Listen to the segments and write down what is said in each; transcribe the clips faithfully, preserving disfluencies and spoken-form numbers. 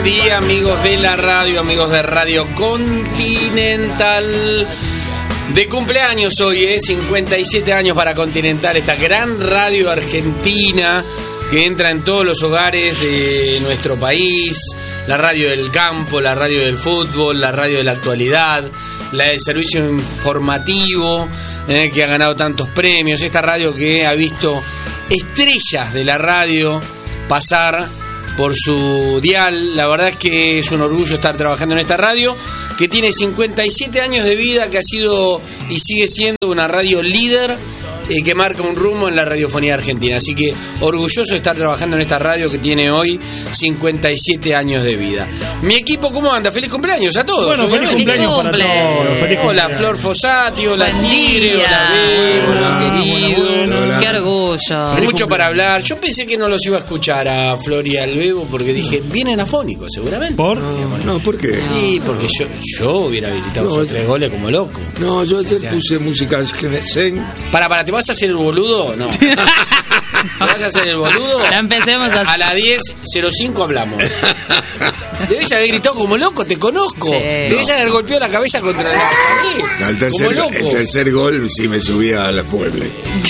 día, amigos de la radio, amigos de Radio Continental. De cumpleaños hoy, ¿eh? cincuenta y siete años para Continental, esta gran radio argentina que entra en todos los hogares de nuestro país. La radio del campo, la radio del fútbol, la radio de la actualidad, la del servicio informativo, eh, que ha ganado tantos premios. Esta radio que ha visto estrellas de la radio pasar por su dial. La verdad es que es un orgullo estar trabajando en esta radio, que tiene cincuenta y siete años de vida, que ha sido y sigue siendo una radio líder, eh, que marca un rumbo en la radiofonía argentina. Así que orgulloso de estar trabajando en esta radio que tiene hoy cincuenta y siete años de vida. Mi equipo, ¿cómo anda? Feliz cumpleaños a todos. Bueno, feliz cumpleaños para todos. Feliz Hola, cumpleaños. Flor Fossati, hola Buen Tigre, día. hola Bebo, hola, querido. bueno, bueno. Qué orgullo. Feliz Mucho para cumpleaños. hablar. Yo pensé que no los iba a escuchar a Flor y al Bebo porque dije, vienen afónicos seguramente. ¿Por? No, no, ¿por qué? Sí, porque yo, yo hubiera habilitado No, esos yo- tres goles como loco. No, yo ayer O sea- puse música zen. Para, para, ¿te vas a hacer el boludo? No. ¿Te vas a hacer el boludo? Ya empecemos a- A las diez cero cinco hablamos. Debes haber gritado como loco, te conozco. Sí. Debes haber golpeado la cabeza contra la pared. No, el, Como tercer, loco. el tercer gol sí me subía a la mueble.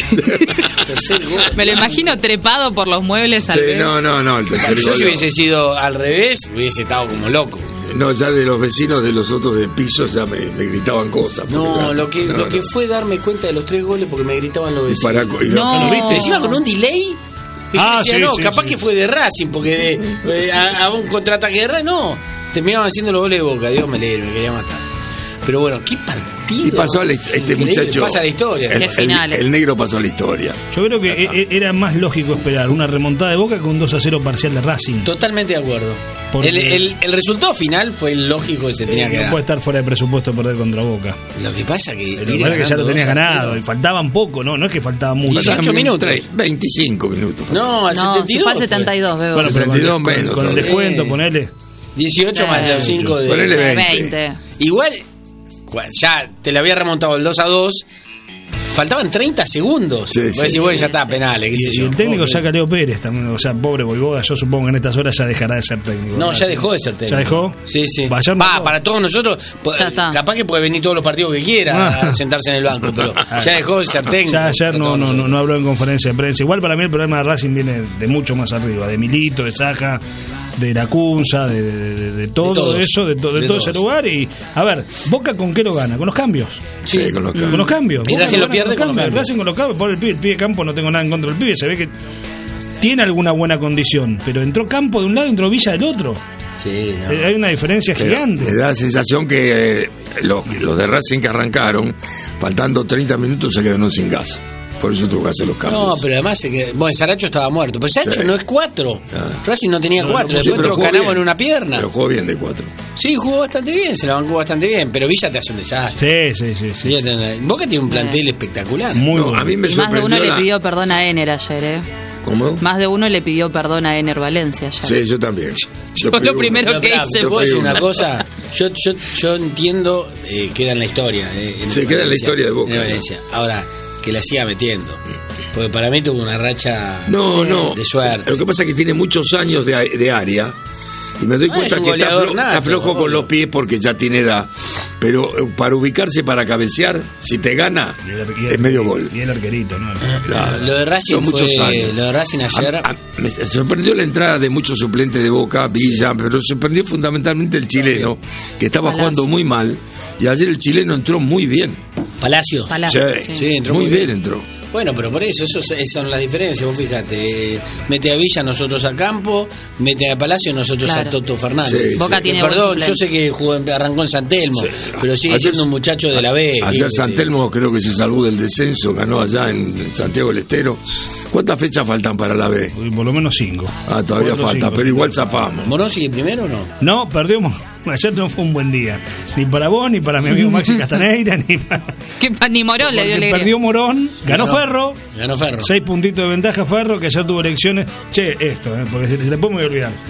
Tercer gol. Me lo imagino trepado por los muebles al Sí, ver. no, no, no, el tercer Yo gol. si hubiese sido al revés, hubiese estado como loco. No, ya de los vecinos de los otros de pisos ya me, me gritaban cosas. porque No, ya- lo que, no, lo que no. fue darme cuenta de los tres goles porque me gritaban los Y vecinos. para, y No. ¿Lo viste? Encima con un delay. Que yo Ah, decía, sí, no, sí, capaz sí. que fue de Racing, porque de, eh, a, a un contraataque de Racing, no. Terminaban haciendo los goles de Boca, Dios me libre, me quería matar. Pero bueno, qué partido. Y pasó a la- este Increíble, muchacho. Pasa a la historia. El, Qué el- finales. el negro pasó a la historia. Yo creo que e- e- era más lógico esperar una remontada de Boca que un dos a cero parcial de Racing. Totalmente de acuerdo. Porque- El, el, el resultado final fue el lógico que se tenía Eh, que no dar. puede estar fuera de presupuesto perder contra Boca. Lo que pasa que. Pero ir me parece que ya ganando lo tenías dos a ganado. cero. Y faltaban poco, ¿no? No es que faltaba mucho. dieciocho Faltaban minutos. tre- veinticinco minutos. No, al No, setenta y si dos. fue al setenta y dos, Bebo. Bueno, pero con, setenta y dos con- menos con el todavía. descuento, Eh. ponele. dieciocho más los cinco de. Ponele veinte. veinte. Igual, cua- ya te le había remontado el dos a dos. Faltaban treinta segundos. Sí, Vos sí, decís, bueno, sí. ya está, penales, qué Y, sé y yo. el técnico Ok. saca a Leo Pérez también. O sea, pobre Boivoda, yo supongo que en estas horas ya dejará de ser técnico. No, ya Racing. dejó de ser técnico. ¿Ya dejó? Sí, sí. Vaya, Va, no. para todos nosotros, po- Ya está. capaz que puede venir todos los partidos que quiera Ah. a sentarse en el banco, pero ya dejó de ser técnico. Ya ayer para no, todos no, no, nosotros. no habló en conferencia de prensa. Igual para mí el problema de Racing viene de mucho más arriba. De Milito, de Saja, de Lacunza, de, de, de- de todo De todos. eso, de, to- de De todo ese todos. lugar. Y a ver, ¿Boca con qué lo gana? Con los cambios. Sí, con los cambios. Con los cambios. Y Boca Racing lo gana pierde con los cambios. Racing con los cambios. Por el pibe, el pibe Campo, no tengo nada en contra del pibe. Se ve que tiene alguna buena condición. Pero entró Campo de un lado y entró Villa del otro. Sí, no. Eh, Hay una diferencia Pero gigante. me da la sensación que eh, los, los de Racing que arrancaron, faltando treinta minutos, se quedaron sin gas. Por eso tuvo que hacer los cambios. No, pero además, se que, bueno, Saracho estaba muerto. Pero Saracho Sí. no es cuatro. Ah. Racing no tenía No, cuatro. no, Sí, Después pero entró jugó Canamo bien. en una pierna. Pero jugó bien de cuatro. Sí, jugó bastante bien, se la bancó bastante bien. Pero Villa te hace un desastre. Sí, sí, sí. sí. Villa te- Boca tiene un plantel espectacular. Muy No, bueno. a mí me Y más de uno sorprendió le la- pidió perdón a Ener ayer, ¿eh? ¿Cómo? Más de uno le pidió perdón a Ener Valencia ayer. Sí, yo también. Yo fui lo uno. primero No, que pará, hice te puedo fue decir uno. una cosa. Yo, yo, yo entiendo, eh, queda en la historia. Eh, en Sí, queda en la historia de Boca, en ¿no? Valencia. Ahora, que la siga metiendo. Porque para mí tuvo una racha No, de, no. de suerte. Lo que pasa es que tiene muchos años de, de área. Y me doy Ah, cuenta es un que está, goleador flo- nato, está flojo obvio. con los pies porque ya tiene edad. Pero eh, para ubicarse, para cabecear, si te gana, Y el ar- y el- es medio gol. Y el arquerito, ¿no? Claro. Lo de Racing Son muchos fue- años. lo de Racing ayer- A- a- me sorprendió la entrada de muchos suplentes de Boca, Villa, pero sorprendió fundamentalmente el chileno, que estaba Palacio. jugando muy mal. Y ayer el chileno entró muy bien. Palacio. Palacio, Sí, sí. Sí, entró muy muy bien, bien. entró. Bueno, pero por eso, eso esas son las diferencias. Vos fíjate, eh, mete a Villa, nosotros a Campo, mete a Palacio, nosotros Claro. a Toto Fernández. Sí, Boca sí. tiene Eh, buen Perdón, suplente. yo sé que jugó en- arrancó en San Telmo, Sí. pero sigue Ayer- siendo un muchacho de la B. Ayer ¿qué? San Telmo creo que se salvó del descenso, ganó allá en Santiago del Estero. ¿Cuántas fechas faltan para la B? Y por lo menos cinco. Ah, todavía Cuatro, falta, cinco, pero sí. igual zafamos. ¿Morón sigue primero o no? No, perdió. Mo- Ayer no fue un buen día. Ni para vos, ni para mi amigo Maxi Castaneira, ni para. Que pa- ni Morón le dio Porque alegría. perdió Morón, ganó Ganó. Ferro. Ganó Ferro. Seis puntitos de ventaja Ferro, que ayer tuvo elecciones. Che, esto, eh, porque se, se le puede olvidar.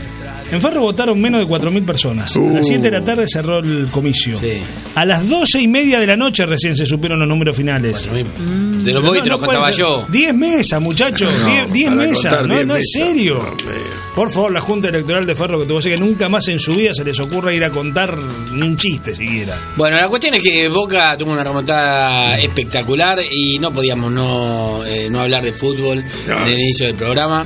En Ferro votaron menos de cuatro mil personas. Uh. A las siete de la tarde cerró el comicio. Sí. A las doce y media de la noche recién se supieron los números finales. Mm. De los Boys te lo contaba yo. diez mesas, muchachos. No, diez para mesas. contar No, diez no es mesas. serio. No, me- Por favor, la Junta Electoral de Ferro, que tuvo que nunca más en su vida se les ocurra ir a contar ni un chiste siquiera. Bueno, la cuestión es que Boca tuvo una remontada espectacular y no podíamos no, eh, no hablar de fútbol No. en el inicio del programa.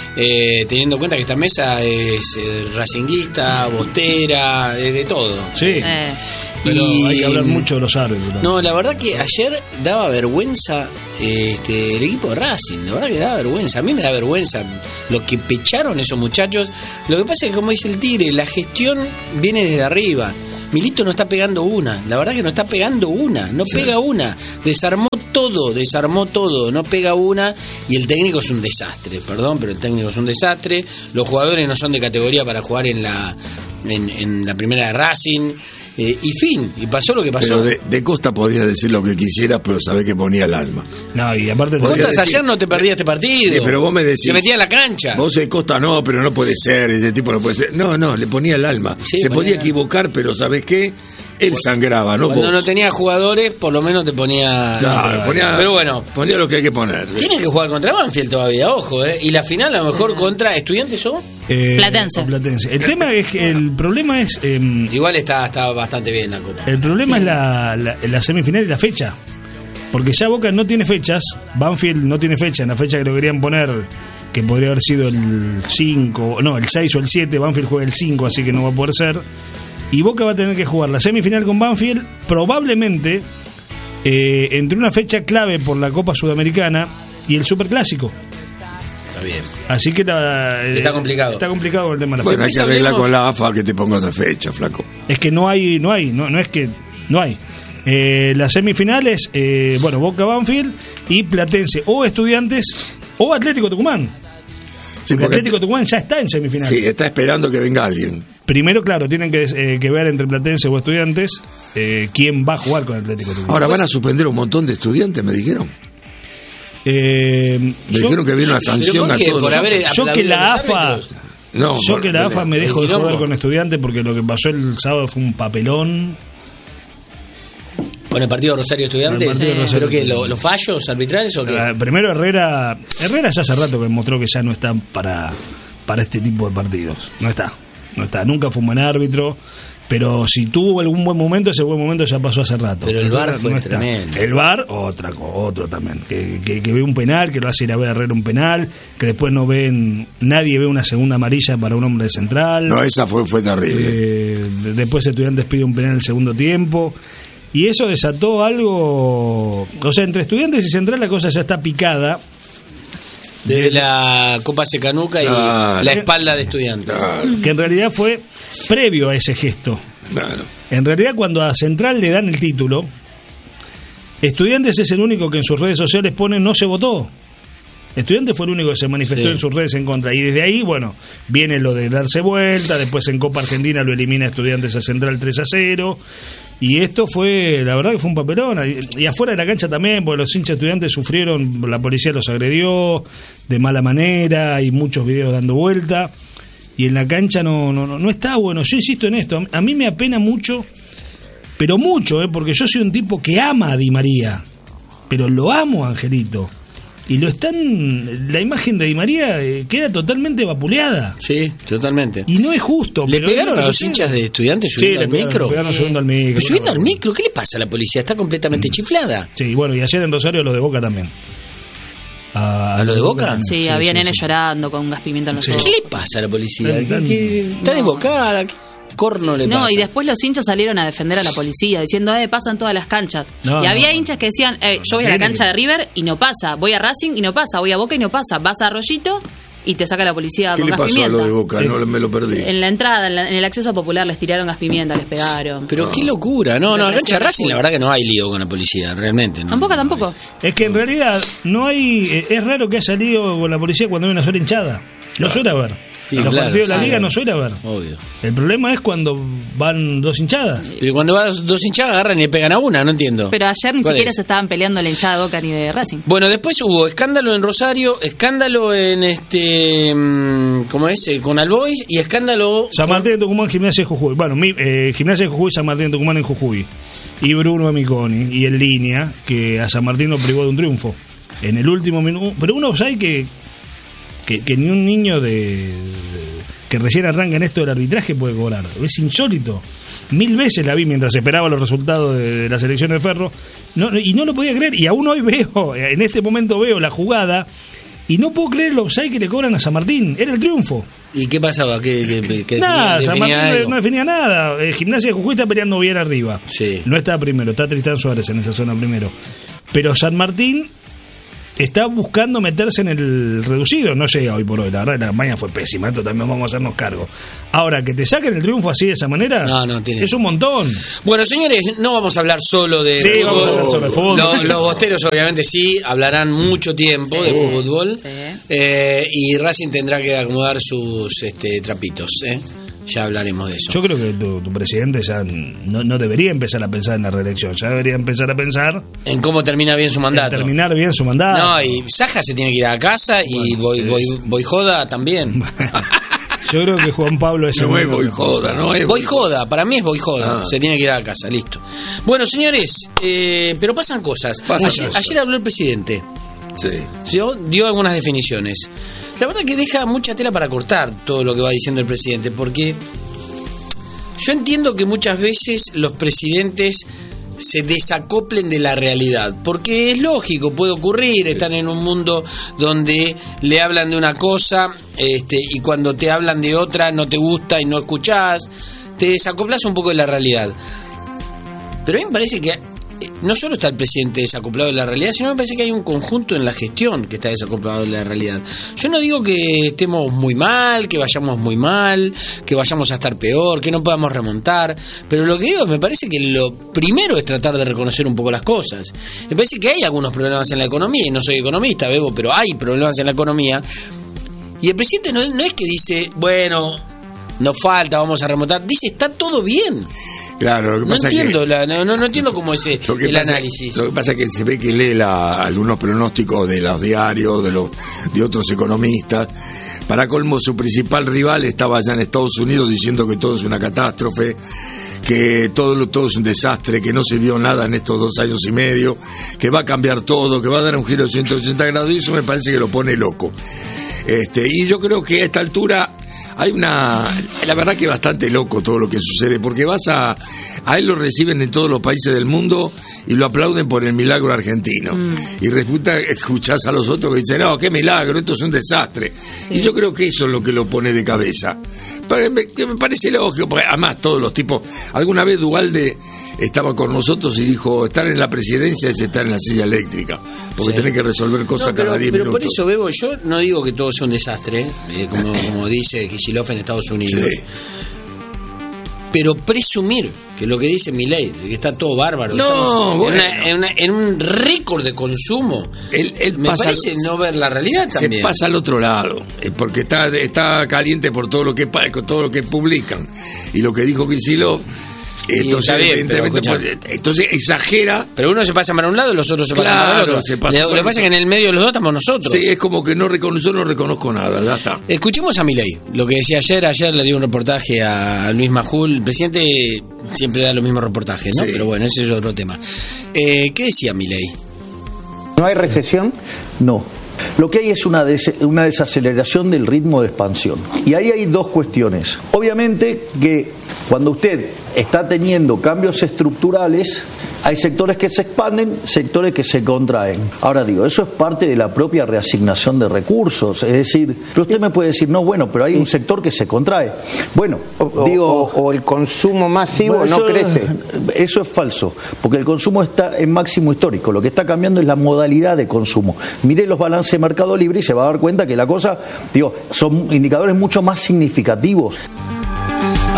Eh, teniendo en cuenta que esta mesa es eh, racinguista, bostera, es de todo. Sí. Eh, Pero Y- hay que hablar mucho de los árbitros. No, la verdad que ayer daba vergüenza eh, este, el equipo de Racing, la verdad que daba vergüenza, a mí me da vergüenza lo que pecharon esos muchachos. Lo que pasa es que, como dice el Tigre, la gestión viene desde arriba. Milito no está pegando una, la verdad que no está pegando una, no pega una, desarmó todo, desarmó todo, no pega una y el técnico es un desastre, perdón, pero el técnico es un desastre, los jugadores no son de categoría para jugar en la en, en la primera de Racing, eh, y fin, y pasó lo que pasó. Pero de, de Costa podías decir lo que quisieras, pero sabés que ponía el alma. No, y aparte Podría Costas decir- ayer no te perdía este partido. Sí, pero vos me decís- Se metía en la cancha. Vos de Costa no, pero no puede ser, ese tipo no puede ser. No, no, le ponía el alma. Sí, Se ponía podía el alma. equivocar, pero ¿sabés qué? Él sangraba, ¿no? Cuando vos. no tenía jugadores, por lo menos te ponía. Claro, ponía, Pero bueno, ponía lo que hay que poner. tiene que jugar contra Banfield todavía, ojo, ¿eh? Y la final, a lo mejor contra Estudiantes o. Eh, Platense. o Platense. El tema es que el problema es eh, Igual está, está bastante bien la copa. el problema Sí. es la, la, la semifinal y la fecha. Porque ya Boca no tiene fechas, Banfield no tiene fecha, en la fecha que lo querían poner, que podría haber sido el cinco, no, el seis o el siete, Banfield juega el cinco, así que no va a poder ser. Y Boca va a tener que jugar la semifinal con Banfield, probablemente eh, entre una fecha clave por la Copa Sudamericana y el Superclásico. Está bien. Así que la, eh, Está complicado. Está complicado con el tema de la Bueno, fecha. hay que arreglar hablemos- con la A F A que te ponga otra fecha, flaco. Es que no hay, no hay, no, no es que no hay. Eh, las semifinales, eh, bueno, Boca Banfield y Platense o Estudiantes o Atlético Tucumán. Sí, Porque porque Atlético Tucumán ya está en semifinales. sí, está esperando que venga alguien. Primero, claro, tienen que, eh, que ver entre Platense o Estudiantes eh, quién va a jugar con Atlético Tucumán. Ahora van a suspender un montón de estudiantes, me dijeron. Eh, Me yo, dijeron que viene una ¿Pero sanción por a qué? todos. Por haber yo que aplaudido la a los AFA árbitros. No, yo por- que la AFA me el dejo de quilombo. jugar con Estudiantes porque lo que pasó el sábado fue un papelón. Con el partido Rosario Estudiantes. Con el partido Sí. Rosario ¿Pero qué? Estudiantes. ¿Lo- ¿Los fallos arbitrales o qué? Ah, primero Herrera Herrera ya hace rato que demostró que ya no está para, para este tipo de partidos. No está, no está. Nunca fue un buen árbitro, pero si tuvo algún buen momento, ese buen momento ya pasó hace rato. Pero el Entonces, V A R fue no está. tremendo. El V A R, otra, co- otro también. Que, que, que ve un penal, que lo hace ir a ver a Herrera un penal, que después no ven, nadie ve una segunda amarilla para un hombre de central. No, esa fue, fue terrible. Eh, de- después Estudiantes pide un penal en el segundo tiempo. Y eso desató algo. O sea, entre Estudiantes y Central la cosa ya está picada. Desde la Copa Secanuca y Claro. la espalda de Estudiantes. Claro, Que en realidad fue previo a ese gesto. claro. En realidad, cuando a Central le dan el título, Estudiantes es el único que en sus redes sociales pone no se votó. Estudiantes fue el único que se manifestó Sí. en sus redes en contra. Y desde ahí, bueno, viene lo de darse vuelta. Después en Copa Argentina lo elimina Estudiantes a Central tres a cero. Y esto fue, la verdad que fue un papelón. Y, y afuera de la cancha también, porque los hinchas Estudiantes sufrieron, la policía los agredió de mala manera. Hay muchos videos dando vuelta. Y en la cancha no, no, no, no está bueno. Yo insisto en esto. A mí me apena mucho, pero mucho, ¿eh? Porque yo soy un tipo que ama a Di María. Pero lo amo, Angelito. Y lo están. La imagen de Di María eh, queda totalmente vapuleada. Sí, totalmente. Y no es justo. ¿Le pero pegaron es a lo los que hinchas sucede. de Estudiantes Sí, subiendo le al pegaron, micro? le pegaron subiendo al micro. Pero subiendo al micro, ¿qué le pasa a la policía? Está completamente chiflada. Sí, bueno, y ayer en Rosario lo de Boca también. ¿A lo de Boca? también. Sí, había nenes llorando con gas pimienta en los Sí. ojos. ¿Qué le pasa a la policía? Están- ¿Qué- qué- ¿Está desbocada? ¿Qué corno le pasa? No, y después los hinchas salieron a defender a la policía, diciendo, eh, pasan todas las canchas. No, y había no. hinchas que decían, eh, yo voy a la Tiene cancha que- de River y no pasa, voy a Racing y no pasa, voy a Boca y no pasa, vas a Arroyito y te saca la policía ¿Qué con le gas pasó a pimienta. lo de Boca? No me lo perdí. En la entrada, en, la- en el acceso popular, les tiraron gas pimienta, les pegaron. Pero qué locura. No, no, en la cancha de Represión Racing la pura. verdad que no hay lío con la policía, realmente. No, Tampoco, no tampoco. Es que en realidad no hay. eh, Es raro que haya salido con la policía cuando hay una sola hinchada. No suele haber. Sí, los claro, partidos de la sí, liga no suele haber. Obvio. El problema es cuando van dos hinchadas. Pero cuando van dos hinchadas agarran y le pegan a una, no entiendo. Pero ayer ni ¿Cuál siquiera es? se estaban peleando la hinchada de Boca ni de Racing. Bueno, después hubo escándalo en Rosario, escándalo en este, mm, ¿cómo es? Eh, con Albois y escándalo... San Martín de Tucumán, Gimnasia de Jujuy. Bueno, mi, eh, Gimnasia de Jujuy, San Martín de Tucumán en Jujuy. Y Bruno Amiconi, y en línea, que a San Martín lo privó de un triunfo. En el último minuto. Pero uno sabe que, que, que ni un niño de, de que recién arranca en esto del arbitraje puede cobrar. Es insólito. Mil veces la vi mientras esperaba los resultados de, de la selección de Ferro. No, y no lo podía creer. Y aún hoy veo, en este momento veo la jugada. Y no puedo creer el offside que le cobran a San Martín. Era el triunfo. ¿Y qué pasaba? ¿Qué, qué, qué Nada, definía, San definía Martín algo? no definía nada. Eh, Gimnasia de Jujuy está peleando bien arriba. Sí. No está primero, está Tristán Suárez en esa zona primero. Pero San Martín está buscando meterse en el reducido. No llega hoy por hoy. La verdad, la campaña fue pésima. Esto también vamos a hacernos cargo. Ahora, que te saquen el triunfo así de esa manera, No, no, tiene- es un montón. Bueno, señores, no vamos a hablar solo de Sí, fútbol. vamos a hablar solo de fútbol. Los, los bosteros obviamente sí, hablarán mucho tiempo de fútbol. Sí. Eh, y Racing tendrá que acomodar sus este, trapitos, ¿eh? Ya hablaremos de eso. Yo creo que tu, tu presidente ya no, no debería empezar a pensar en la reelección. Ya debería empezar a pensar En cómo termina bien su en mandato. terminar bien su mandato. No, y Saja se tiene que ir a casa y Boy, Boy, Boyjoda también. Yo creo que Juan Pablo es No el es Boyjoda, no es Boyjoda, para mí es Boyjoda. Ah. Se tiene que ir a casa, listo. Bueno, señores, eh, pero pasan cosas. Pasan ayer, cosas. ayer habló el presidente. Sí. Dio, dio algunas definiciones. La verdad que deja mucha tela para cortar todo lo que va diciendo el presidente, porque yo entiendo que muchas veces los presidentes se desacoplen de la realidad, porque es lógico, puede ocurrir, están en un mundo donde le hablan de una cosa este, y cuando te hablan de otra no te gusta y no escuchás, te desacoplas un poco de la realidad. Pero a mí me parece que no solo está el presidente desacoplado de la realidad, sino me parece que hay un conjunto en la gestión que está desacoplado de la realidad. Yo no digo que estemos muy mal, que vayamos muy mal, que vayamos a estar peor, que no podamos remontar, pero lo que digo, me parece que lo primero es tratar de reconocer un poco las cosas. Me parece que hay algunos problemas en la economía, y no soy economista, Bebo, pero hay problemas en la economía, y el presidente no, no es que dice, bueno, nos falta, vamos a remontar, dice, está todo bien. Claro, lo que No pasa entiendo, que, la, no, no, no entiendo cómo es eh, lo que el pasa- análisis. Lo que pasa es que se ve que lee la, algunos pronósticos de los diarios, de los de otros economistas. Para colmo, su principal rival estaba allá en Estados Unidos diciendo que todo es una catástrofe, que todo, lo- todo es un desastre, que no se vio nada en estos dos años y medio, que va a cambiar todo, que va a dar un giro de ciento ochenta grados, y eso me parece que lo pone loco. Este, y yo creo que a esta altura hay una, la verdad que es bastante loco todo lo que sucede, porque vas a, a él lo reciben en todos los países del mundo y lo aplauden por el milagro argentino. Mm. Y resulta, escuchás a los otros que dicen, no, qué milagro, esto es un desastre. Sí. Y yo creo que eso es lo que lo pone de cabeza. Pero me, me parece lógico, porque además todos los tipos, alguna vez Duhalde estaba con nosotros y dijo, estar en la presidencia es estar en la silla eléctrica, porque sí. tenés que resolver cosas no, pero, cada diez pero minutos. Pero por eso, Bebo, yo no digo que todo sea un desastre, eh, como, como dice Kicillof en Estados Unidos. Sí. Pero presumir que lo que dice Milei, que está todo bárbaro, no, bueno. en, una, en, una, en un récord de consumo, él, él me pasa, parece no ver la realidad se también. Se pasa al otro lado, porque está, está caliente por todo lo que todo lo que publican. Y lo que dijo Kicillof, entonces, bien, pero, pues, entonces exagera. Pero uno se pasa para un lado y los otros se pasan claro, para el otro. Se pasa lo que pasa es que en el medio de los dos estamos nosotros. Sí, es como que no reconozco, no reconozco nada, ya está. Escuchemos a Milei, lo que decía ayer. Ayer le dio un reportaje a Luis Majul. El presidente siempre da los mismos reportajes, ¿no? Sí. Pero bueno, ese es otro tema. Eh, ¿Qué decía Milei? ¿No hay recesión? No. Lo que hay es una, des una desaceleración del ritmo de expansión. Y ahí hay dos cuestiones. Obviamente que cuando usted está teniendo cambios estructurales, hay sectores que se expanden, sectores que se contraen. Ahora digo, eso es parte de la propia reasignación de recursos. Es decir, pero usted me puede decir, no, bueno, pero hay un sector que se contrae. Bueno, o, digo... O, o el consumo masivo bueno, no eso, crece. Eso es falso, porque el consumo está en máximo histórico. Lo que está cambiando es la modalidad de consumo. Mire los balances de Mercado Libre y se va a dar cuenta que la cosa, digo, son indicadores mucho más significativos.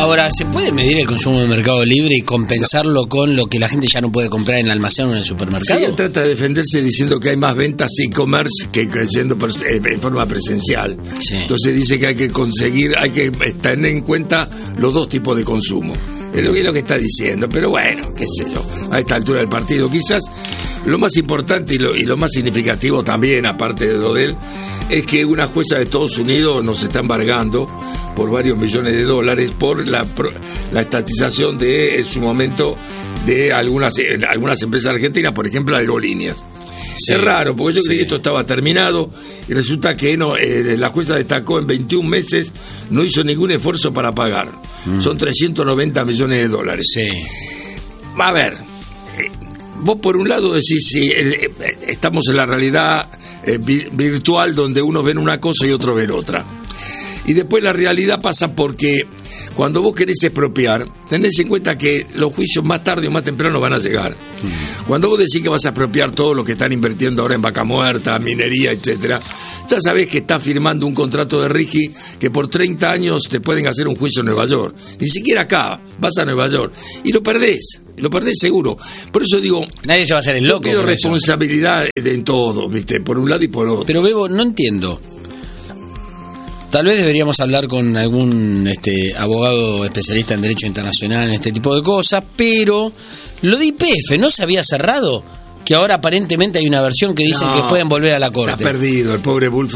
Ahora, ¿se puede medir el consumo de Mercado Libre y compensarlo con lo que la gente ya no puede comprar en el almacén o en el supermercado? Sí, él trata de defenderse diciendo que hay más ventas e-commerce que yendo en forma presencial. Sí. Entonces dice que hay que conseguir, hay que tener en cuenta los dos tipos de consumo. Es lo que, es lo que está diciendo, pero bueno, qué sé yo, a esta altura del partido. Quizás lo más importante y lo, y lo más significativo también, aparte de lo de él, es que una jueza de Estados Unidos nos está embargando por varios millones de dólares por la, la estatización de, en su momento, de algunas, algunas empresas argentinas, por ejemplo, aerolíneas. Sí, es raro, porque yo sí. creí que esto estaba terminado y resulta que no. Eh, la jueza destacó en veintiún meses, no hizo ningún esfuerzo para pagar. Mm. Son trescientos noventa millones de dólares. Sí. A ver, eh, vos por un lado decís, sí, eh, eh, estamos en la realidad eh, vi- virtual donde unos ven una cosa y otros ven otra. Y después la realidad pasa porque cuando vos querés expropiar, tenés en cuenta que los juicios más tarde o más temprano van a llegar. Mm. Cuando vos decís que vas a expropiar todo lo que están invirtiendo ahora en vaca muerta, minería, etcétera, ya sabés que estás firmando un contrato de RIGI que por treinta años te pueden hacer un juicio en Nueva York. Ni siquiera acá, vas a Nueva York y lo perdés. Lo perdés seguro. Por eso digo, nadie se va a hacer el loco. Yo pido responsabilidad de, en todo, ¿viste? Por un lado y por otro. Pero Bebo, no entiendo. Tal vez deberíamos hablar con algún este, abogado especialista en Derecho Internacional en este tipo de cosas, pero lo de Y P F no se había cerrado, que ahora aparentemente hay una versión que dicen no, que pueden volver a la corte. Está perdido, el pobre Bulfo.